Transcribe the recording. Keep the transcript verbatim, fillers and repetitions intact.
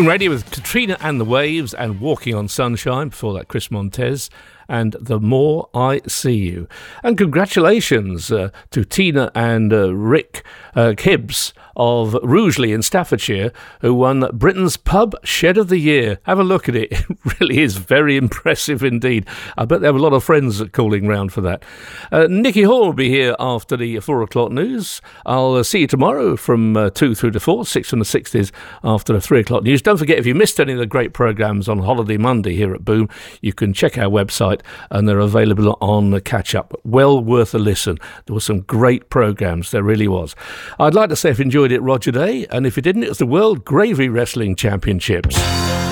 Boom Radio with Katrina and the Waves and Walking on Sunshine, before that Chris Montez and The More I See You. And congratulations uh, to Tina and uh, Rick uh, Hibbs of Rugeley in Staffordshire, who won Britain's Pub Shed of the Year. Have a look at it. It really is very impressive indeed. I bet they have a lot of friends calling round for that. Uh, Nicky Hall will be here after the four o'clock news. I'll uh, see you tomorrow from uh, two through to four, six from the sixties after the three o'clock news. Don't forget, if you missed any of the great programmes on Holiday Monday here at Boom, you can check our website and they're available on the catch-up. Well worth a listen. There were some great programmes, there really was. I'd like to say if you enjoyed it, Roger Day, and if you didn't, it was the World Gravy Wrestling Championships.